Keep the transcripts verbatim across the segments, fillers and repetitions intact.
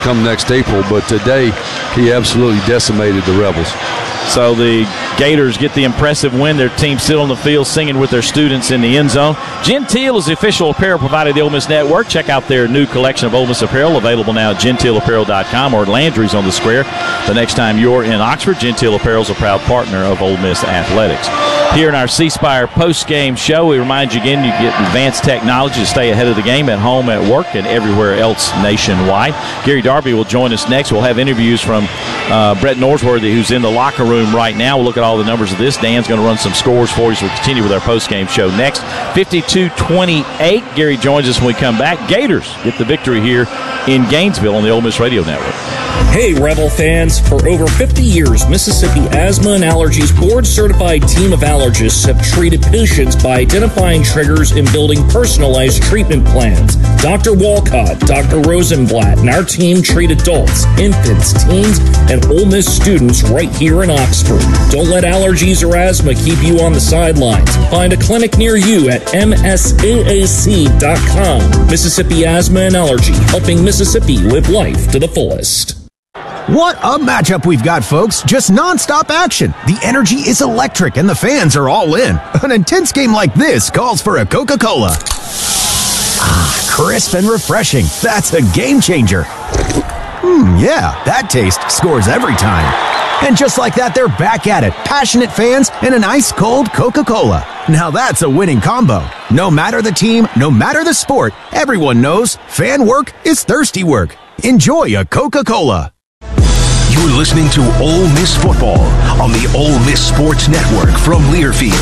come next April, but today he absolutely decimated the Rebels. So the Gators get the impressive win. Their team still on the field singing with their students in the end zone. Genteel is the official apparel provider of the Ole Miss Network. Check out their new collection of Ole Miss apparel available now at genteel apparel dot com or at Landry's on the Square. The next time you're in Oxford, Genteel Apparel is a proud partner of Ole Miss Athletics. Here in our C Spire post-game show, we remind you again you get advanced technology to stay ahead of the game at home, at work, and everywhere else nationwide. Gary Darby will join us next. We'll have interviews from uh, Brett Norsworthy, who's in the locker room right now. We'll look at all the numbers of this. Dan's going to run some scores for you, so we'll continue with our post-game show next. fifty-two twenty-eight. Gary joins us when we come back. Gators get the victory here in Gainesville on the Ole Miss Radio Network. Hey, Rebel fans. For over fifty years, Mississippi Asthma and Allergies board-certified team of allergists have treated patients by identifying triggers and building personalized treatment plans. Doctor Walcott, Doctor Rosenblatt, and our team treat adults, infants, teens, and Ole Miss students right here in Oxford. Don't let allergies or asthma keep you on the sidelines. Find a clinic near you at M S A A C dot com. Mississippi Asthma and Allergy, helping Mississippi live life to the fullest. What a matchup we've got, folks. Just nonstop action. The energy is electric and the fans are all in. An intense game like this calls for a Coca-Cola. Ah, crisp and refreshing. That's a game changer. Hmm, yeah, that taste scores every time. And just like that, they're back at it. Passionate fans and an ice-cold Coca-Cola. Now that's a winning combo. No matter the team, no matter the sport, everyone knows fan work is thirsty work. Enjoy a Coca-Cola. You're listening to Ole Miss Football on the Ole Miss Sports Network from Learfield.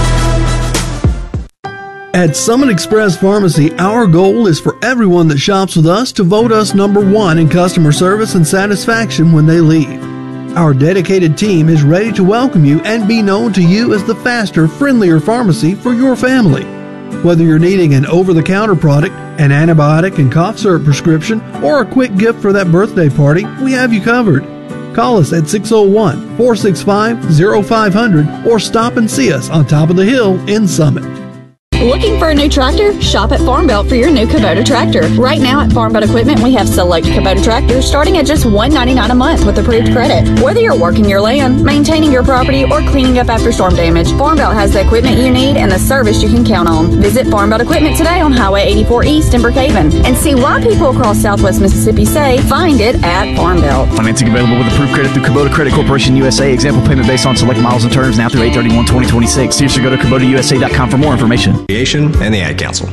At Summit Express Pharmacy, our goal is for everyone that shops with us to vote us number one in customer service and satisfaction when they leave. Our dedicated team is ready to welcome you and be known to you as the faster, friendlier pharmacy for your family. Whether you're needing an over-the-counter product, an antibiotic and cough syrup prescription, or a quick gift for that birthday party, we have you covered. Call us at six oh one, four six five, oh five hundred or stop and see us on top of the hill in Summit. Looking for a new tractor? Shop at Farm Belt for your new Kubota tractor. Right now at Farm Belt Equipment, we have select Kubota tractors starting at just one hundred ninety-nine dollars a month with approved credit. Whether you're working your land, maintaining your property, or cleaning up after storm damage, Farm Belt has the equipment you need and the service you can count on. Visit Farm Belt Equipment today on Highway eighty-four East in Brookhaven and see why people across Southwest Mississippi say, find it at Farm Belt. Financing available with approved credit through Kubota Credit Corporation U S A. Example payment based on select models and terms now through eight thirty-one twenty twenty-six. Seriously, go to Kubota U S A dot com for more information. And the Ad Council.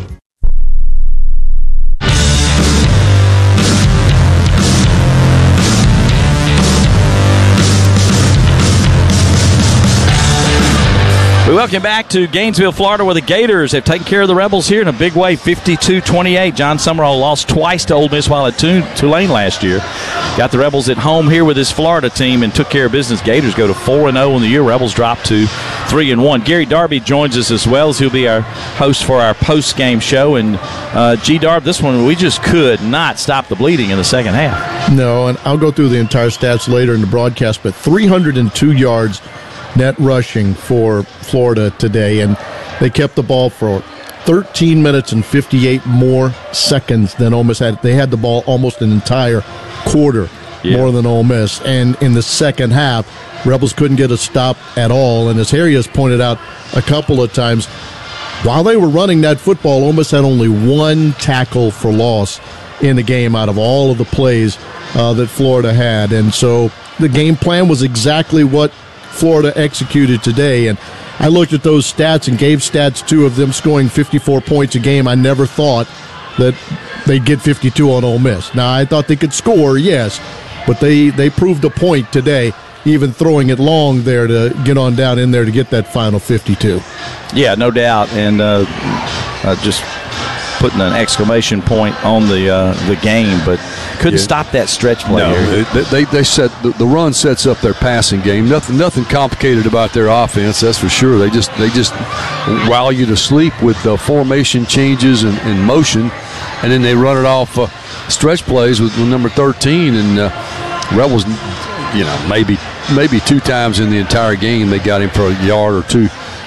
We welcome back to Gainesville, Florida, where the Gators have taken care of the Rebels here in a big way, fifty-two twenty-eight. John Summerall lost twice to Ole Miss while at Tulane last year. Got the Rebels at home here with his Florida team and took care of business. Gators go to four and oh in the year. Rebels drop to three and one. Gary Darby joins us as well, as he'll be our host for our post-game show. And uh, G. Darb, this one we just could not stop the bleeding in the second half. No, and I'll go through the entire stats later in the broadcast, but three hundred two yards net rushing for Florida today, and they kept the ball for thirteen minutes and fifty-eight more seconds than Ole Miss had. They had the ball almost an entire quarter yeah. more than Ole Miss, and in the second half, Rebels couldn't get a stop at all, and as Harry has pointed out a couple of times, while they were running that football, Ole Miss had only one tackle for loss in the game out of all of the plays uh, that Florida had, and so the game plan was exactly what Florida executed today. And I looked at those stats and gave stats too of them scoring fifty-four points a game. I never thought that they'd get fifty-two on Ole Miss. Now, I thought they could score, yes, but they, they proved a point today, even throwing it long there to get on down in there to get that final fifty-two. Yeah, no doubt. And uh, uh, just putting an exclamation point on the uh, the game, but couldn't yeah. stop that stretch play. No, they, they they set the, the run sets up their passing game. Nothing nothing complicated about their offense. That's for sure. They just they just while you to sleep with the formation changes and, and motion, and then they run it off uh, stretch plays with, with number thirteen, and uh, Rebels, you know, maybe maybe two times in the entire game they got him for a yard or two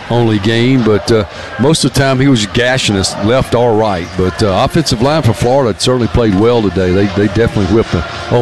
only game, but uh, most of the time he was gashing us left or right. But uh, offensive line for Florida certainly played well today. They they definitely whipped the